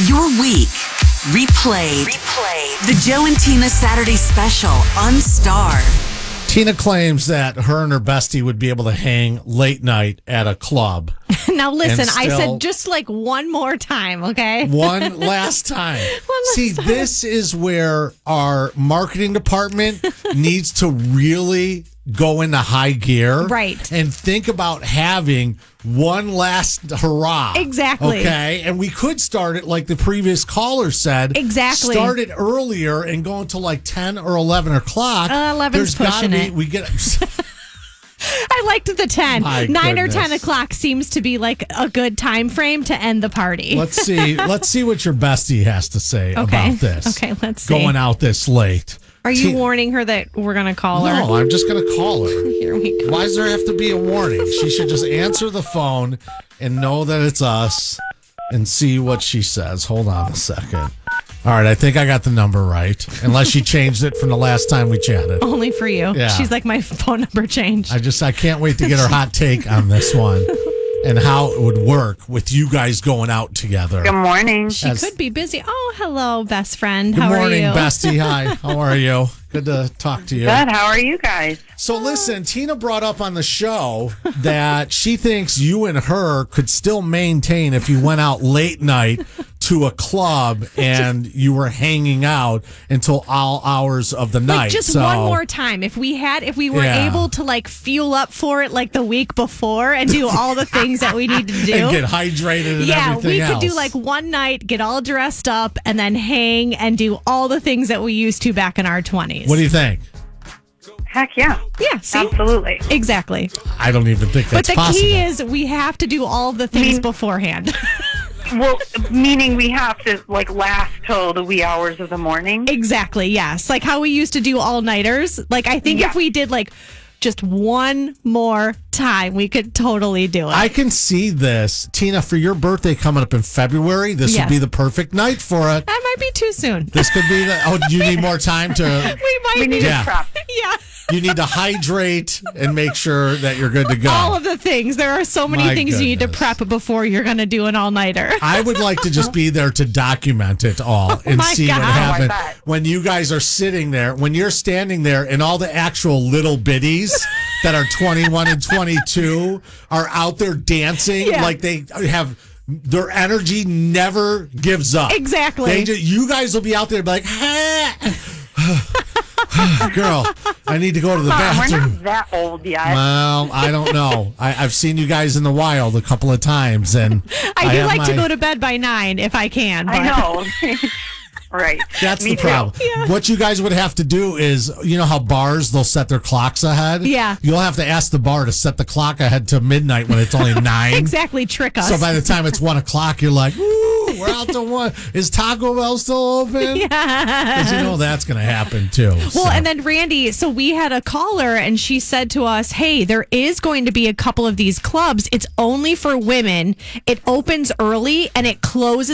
Your week replayed. The Joe and Tina Saturday Special on Star. Tina claims that her and her bestie would be able to hang late night at a club. Now listen, I still- said just like one more time, okay? One last time. See, this is where our marketing department needs to really go into high gear. Right. And think about having one last hurrah. Exactly. Okay. And we could start it like the previous caller said. Exactly. Start it earlier and go until like 10 or 11 o'clock. 11's There's gotta pushing be, it. we get I liked the 10. My 9 or 10 goodness. o'clock seems to be like a good time frame to end the party. Let's see what your bestie has to say about this. Okay, let's see. Going out this late. Are you warning her that we're going to call her? No, I'm just going to call her. Here we go. Why does there have to be a warning? She should just answer the phone and know that it's us and see what she says. Hold on a second. All right, I think I got the number right. Unless she changed it from the last time we chatted. Only for you. Yeah. She's like, my phone number changed. I can't wait to get her hot take on this one and how it would work with you guys going out together. Good morning. She could be busy. Oh, hello, best friend. Good How morning, are you? bestie. Hi, how are you? Good to talk to you. Good. How are you guys? So listen, Tina brought up on the show that she thinks you and her could still maintain if you went out late night to a club and you were hanging out until all hours of the night. Like just one more time. If we were Yeah. able to like fuel up for it like the week before and do all the things that we need to do. And get hydrated and yeah, everything we else. could do like one night, get all dressed up, and then hang and do all the things that we used to back in our 20s. What do you think? Heck yeah. Yeah, see? Absolutely. Exactly. I don't even think But that's the possible. key is we have to do all the things beforehand. Well, meaning we have to like last till the wee hours of the morning. Exactly, yes. Like how we used to do all-nighters. Like I think Yeah. if we did like just one more time, we could totally do it. I can see this. Tina, for your birthday coming up in February, this Yes. would be the perfect night for it. That might be too soon. This could be the. Oh, you need more time to. We might We need need Yeah. to prep. Yeah. You need to hydrate and make sure that you're good to go. All of the things. There are so many My things you need to goodness. prep before you're going to do an all-nighter. I would like to just be there to document it all and my see what God. happened Oh, I bet. when you guys are sitting there, when you're standing there and all the actual little biddies that are 21 and 22 are out there dancing Yeah. like they have their energy never gives up. Exactly. You guys will be out there and be like, girl, I need to go to the We're bathroom. not that old yet. Well, I don't know. I've seen you guys in the wild a couple of times, and I do have like to my- go to bed by 9 if I can. But I know. Right. That's Me the too. problem. What you guys would have to do is, you know how bars, they'll set their clocks ahead? Yeah. You'll have to ask the bar to set the clock ahead to midnight when it's only 9. Exactly. Trick us. So by the time it's 1 o'clock, you're like, ooh, we're out to 1. Is Taco Bell still open? Yeah. Because you know that's going to happen too. Well, and then Randy, so we had a caller and she said to us, hey, there is going to be a couple of these clubs. It's only for women. It opens early and it closes